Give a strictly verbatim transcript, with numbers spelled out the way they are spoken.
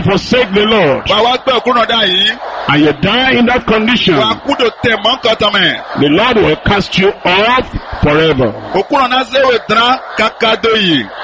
forsake the Lord, Wà wá gbẹ́ òkúrò náà yìí. and you die in that condition, Wà kúndò tẹ̀ mọ́ nǹkan tán mẹ́. the Lord will cast you off forever. Òkúrò náà ṣe wè dán kàkàdó yìí.